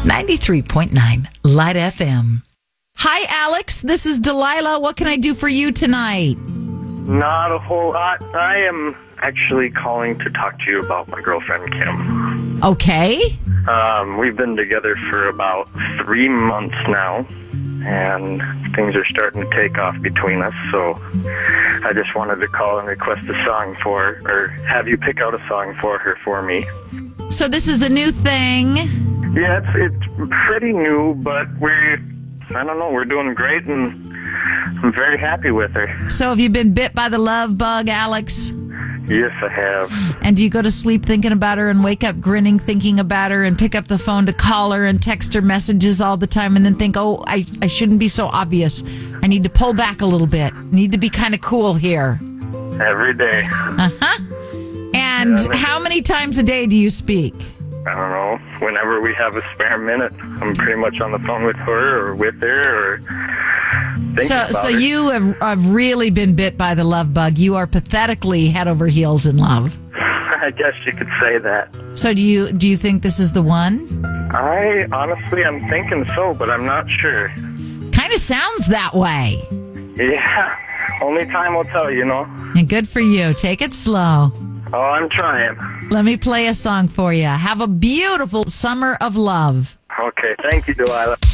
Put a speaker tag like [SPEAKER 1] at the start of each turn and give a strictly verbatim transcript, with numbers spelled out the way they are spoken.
[SPEAKER 1] ninety-three point nine Light F M. Hi, Alex. This is Delilah. What can I do for you tonight?
[SPEAKER 2] Not a whole lot. I am actually calling to talk to you about my girlfriend, Kim.
[SPEAKER 1] Okay.
[SPEAKER 2] Um, we've been together for about three months now, and things are starting to take off between us, so I just wanted to call and request a song for her, or have you pick out a song for her for me.
[SPEAKER 1] So this is a new thing.
[SPEAKER 2] Yeah, it's, it's pretty new, but we're, I don't know, we're doing great, and I'm very happy with her.
[SPEAKER 1] So have you been bit by the love bug, Alex?
[SPEAKER 2] Yes, I have.
[SPEAKER 1] And do you go to sleep thinking about her and wake up grinning thinking about her and pick up the phone to call her and text her messages all the time and then think, oh, I, I shouldn't be so obvious. I need to pull back a little bit. Need to be kind of cool here.
[SPEAKER 2] Every day.
[SPEAKER 1] Uh-huh. And
[SPEAKER 2] Yeah,
[SPEAKER 1] how many times a day do you speak?
[SPEAKER 2] I don't know. Whenever we have a spare minute, I'm pretty much on the phone with her or with her or thinking
[SPEAKER 1] So,
[SPEAKER 2] about
[SPEAKER 1] so
[SPEAKER 2] her.
[SPEAKER 1] you have, have really been bit by the love bug. You are pathetically head over heels in love.
[SPEAKER 2] I guess you could say that.
[SPEAKER 1] So do you do you think this is the one?
[SPEAKER 2] I honestly, I'm thinking so, but I'm not sure.
[SPEAKER 1] Kind of sounds that way.
[SPEAKER 2] Yeah, only time will tell, you know.
[SPEAKER 1] And good for you. Take it slow.
[SPEAKER 2] Oh, I'm trying.
[SPEAKER 1] Let me play a song for you. Have a beautiful summer of love.
[SPEAKER 2] Okay, thank you, Delilah.